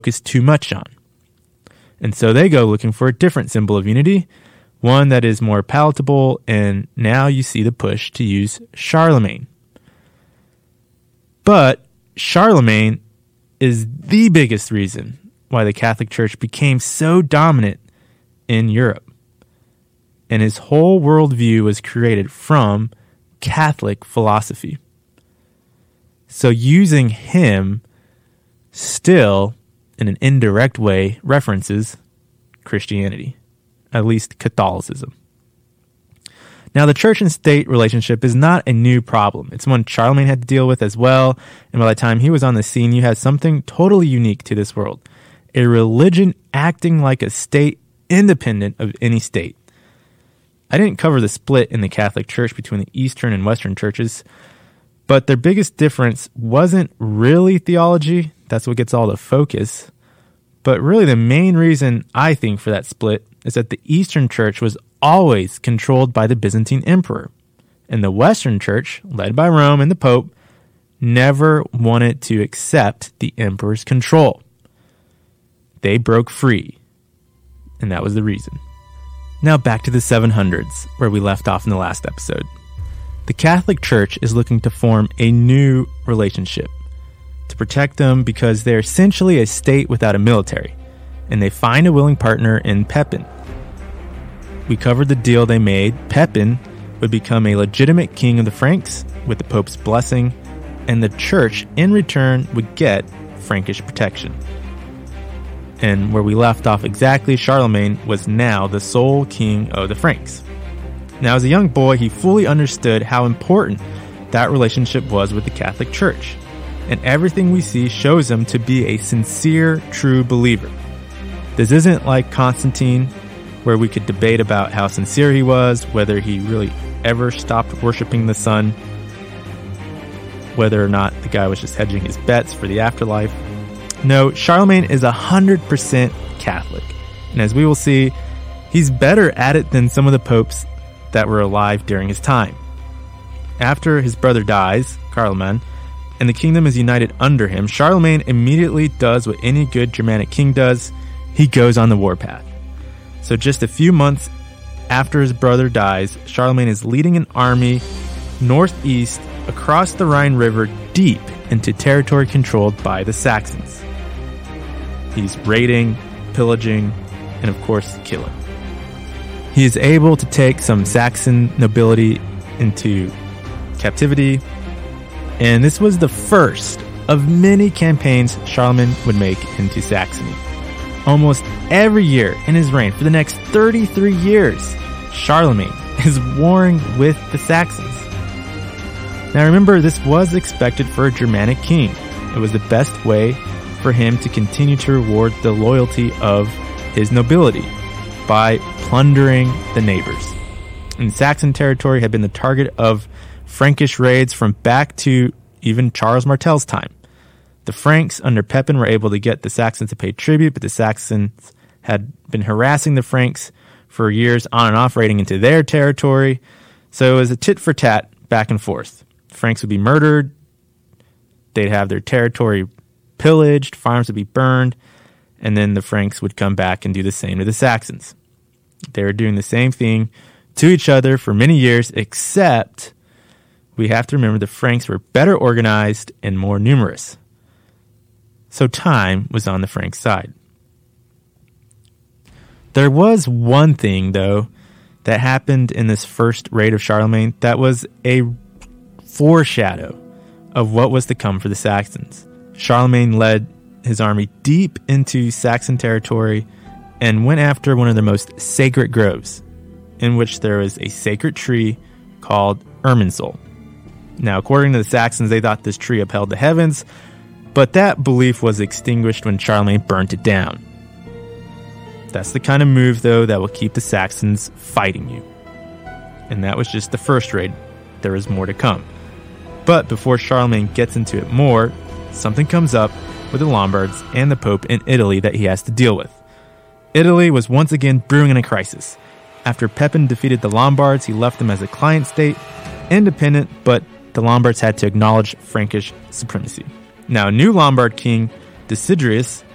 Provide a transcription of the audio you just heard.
focus too much on. And so they go looking for a different symbol of unity, one that is more palatable, and now you see the push to use Charlemagne. But Charlemagne is the biggest reason why the Catholic Church became so dominant in Europe. And his whole worldview was created from Catholic philosophy. So using him still, in an indirect way, references Christianity, at least Catholicism. Now, the church and state relationship is not a new problem. It's one Charlemagne had to deal with as well, and by the time he was on the scene, you had something totally unique to this world. A religion acting like a state independent of any state. I didn't cover the split in the Catholic Church between the Eastern and Western churches, but their biggest difference wasn't really theology. That's what gets all the focus. But really the main reason, I think, for that split is that the Eastern Church was always controlled by the Byzantine Emperor, and the Western Church, led by Rome and the Pope, never wanted to accept the Emperor's control. They broke free, and that was the reason. Now back to the 700s, where we left off in the last episode. The Catholic Church is looking to form a new relationship to protect them because they're essentially a state without a military, and they find a willing partner in Pepin. We covered the deal they made. Pepin would become a legitimate king of the Franks with the Pope's blessing, and the church in return would get Frankish protection. And where we left off exactly, Charlemagne was now the sole king of the Franks. Now, as a young boy, he fully understood how important that relationship was with the Catholic Church, and everything we see shows him to be a sincere, true believer. This isn't like Constantine, where we could debate about how sincere he was, whether he really ever stopped worshiping the sun, whether or not the guy was just hedging his bets for the afterlife. No, Charlemagne is 100% Catholic, and as we will see, he's better at it than some of the popes that were alive during his time. After his brother dies, Carloman, and the kingdom is united under him, Charlemagne immediately does what any good Germanic king does. He goes on the warpath. So just a few months after his brother dies, Charlemagne is leading an army northeast across the Rhine River deep into territory controlled by the Saxons. He's raiding, pillaging, and of course killing. He is able to take some Saxon nobility into captivity, and this was the first of many campaigns Charlemagne would make into Saxony. Almost every year in his reign for the next 33 years, Charlemagne is warring with the Saxons. Now remember, this was expected for a Germanic king. It was the best way for him to continue to reward the loyalty of his nobility by plundering the neighbors. And Saxon territory had been the target of Frankish raids from back to even Charles Martel's time. The Franks under Pepin were able to get the Saxons to pay tribute, but the Saxons had been harassing the Franks for years, on and off, raiding into their territory. So it was a tit for tat, back and forth. The Franks would be murdered, they'd have their territory pillaged, farms would be burned, and then the Franks would come back and do the same to the Saxons. They were doing the same thing to each other for many years, except we have to remember the Franks were better organized and more numerous. So time was on the Frank side. There was one thing, though, that happened in this first raid of Charlemagne that was a foreshadow of what was to come for the Saxons. Charlemagne led his army deep into Saxon territory and went after one of their most sacred groves, in which there was a sacred tree called Irminsul. Now, according to the Saxons, they thought this tree upheld the heavens, but that belief was extinguished when Charlemagne burnt it down. That's the kind of move, though, that will keep the Saxons fighting you. And that was just the first raid. There is more to come. But before Charlemagne gets into it more, something comes up with the Lombards and the Pope in Italy that he has to deal with. Italy was once again brewing in a crisis. After Pepin defeated the Lombards, he left them as a client state, independent, but the Lombards had to acknowledge Frankish supremacy. Now, a new Lombard king, Desiderius,